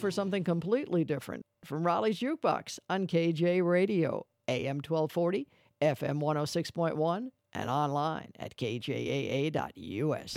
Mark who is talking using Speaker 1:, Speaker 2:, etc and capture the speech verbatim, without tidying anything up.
Speaker 1: for something completely different from Raleigh's Jukebox on K J Radio, A M twelve forty, F M one oh six point one, and online at K J A A dot U S.